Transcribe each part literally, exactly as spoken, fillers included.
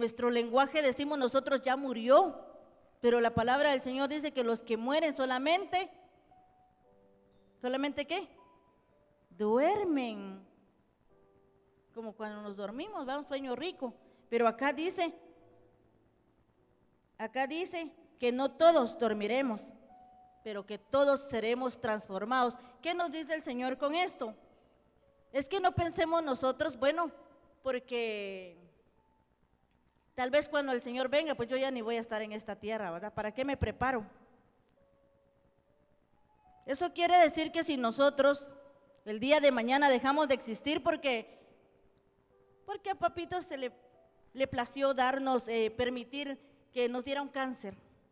nuestro lenguaje decimos nosotros ya murió, pero la palabra del Señor dice que los que mueren solamente, ¿solamente qué? Duermen, como cuando nos dormimos, va un sueño rico, pero acá dice, acá dice que no todos dormiremos, pero que todos seremos transformados. ¿Qué nos dice el Señor con esto? Es que no pensemos nosotros, bueno, porque tal vez cuando el Señor venga, pues yo ya ni voy a estar en esta tierra, ¿verdad? ¿Para qué me preparo? Eso quiere decir que si nosotros el día de mañana dejamos de existir porque, porque a papito se le, le plació darnos, eh, permitir que nos diera un cáncer.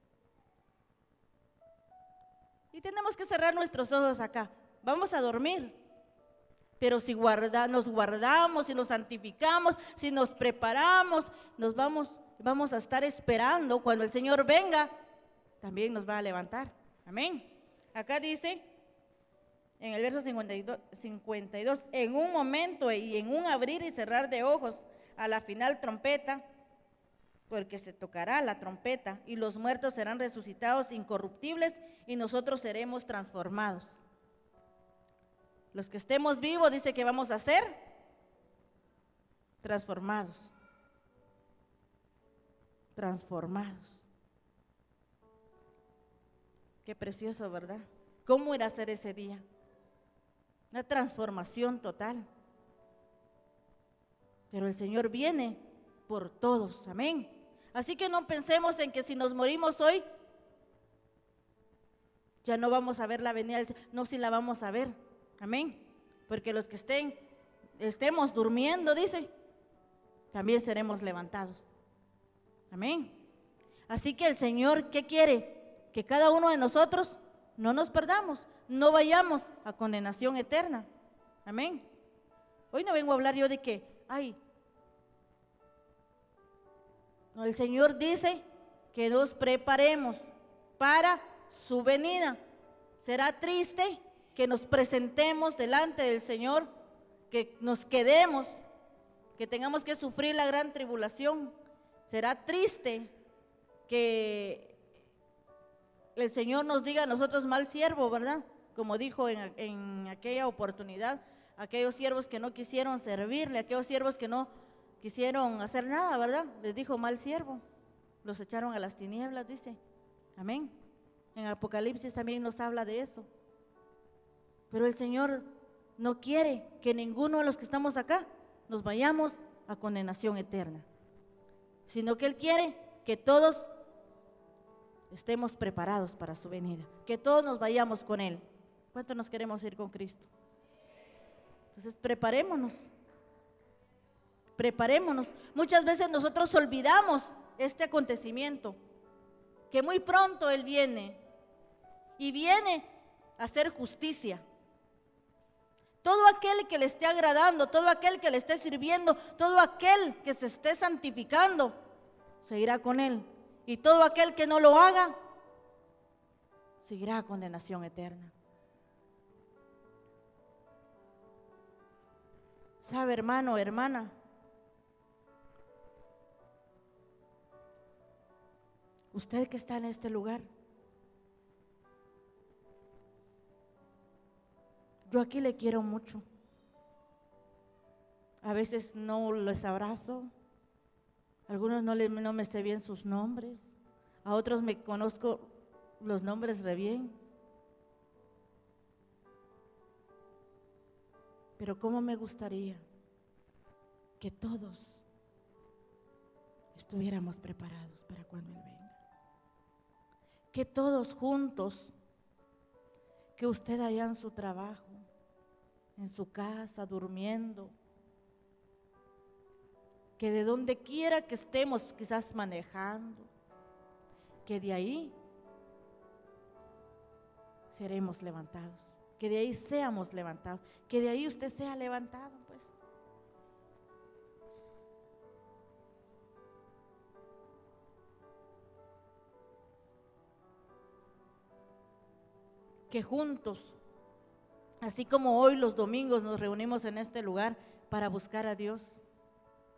Y tenemos que cerrar nuestros ojos acá. Vamos a dormir. Pero si guarda, nos guardamos, si nos santificamos, si nos preparamos, nos vamos, vamos a estar esperando cuando el Señor venga, también nos va a levantar. Amén. Acá dice, en el verso cincuenta y dos, cincuenta y dos, en un momento y en un abrir y cerrar de ojos, a la final trompeta, porque se tocará la trompeta y los muertos serán resucitados incorruptibles y nosotros seremos transformados. Los que estemos vivos dice que vamos a ser transformados. Transformados. Qué precioso, ¿verdad? ¿Cómo irá a ser ese día? Una transformación total. Pero el Señor viene por todos, amén. Así que no pensemos en que si nos morimos hoy, ya no vamos a ver la venida del Señor. No, si la vamos a ver, amén. Porque los que estén, estemos durmiendo, dice, también seremos levantados, amén. Así que el Señor, ¿qué quiere? Que cada uno de nosotros no nos perdamos, no vayamos a condenación eterna, amén. Hoy no vengo a hablar yo de que, ay, no, el Señor dice que nos preparemos para su venida. Será triste que nos presentemos delante del Señor, que nos quedemos, que tengamos que sufrir la gran tribulación. Será triste que el Señor nos diga a nosotros mal siervo, ¿verdad? Como dijo en, en aquella oportunidad, aquellos siervos que no quisieron servirle, aquellos siervos que no quisieron hacer nada, ¿verdad? Les dijo mal siervo, los echaron a las tinieblas, dice, amén. En Apocalipsis también nos habla de eso. Pero el Señor no quiere que ninguno de los que estamos acá nos vayamos a condenación eterna, sino que Él quiere que todos estemos preparados para su venida, que todos nos vayamos con Él. ¿Cuántos nos queremos ir con Cristo? Entonces preparémonos, preparémonos. Muchas veces nosotros olvidamos este acontecimiento, que muy pronto Él viene y viene a hacer justicia. Todo aquel que le esté agradando, todo aquel que le esté sirviendo, todo aquel que se esté santificando, se irá con Él. Y todo aquel que no lo haga, seguirá a condenación eterna. ¿Sabe, hermano, hermana? Usted que está en este lugar, yo aquí le quiero mucho. A veces no les abrazo, a algunos no, le, no me sé bien sus nombres, a otros me conozco los nombres re bien. Pero cómo me gustaría que todos estuviéramos preparados para cuando Él venga. Que todos juntos, que usted allá en su trabajo, en su casa, durmiendo, que de donde quiera que estemos, quizás manejando, que de ahí seremos levantados, que de ahí seamos levantados, que de ahí usted sea levantado, pues. Que juntos, así como hoy los domingos nos reunimos en este lugar para buscar a Dios,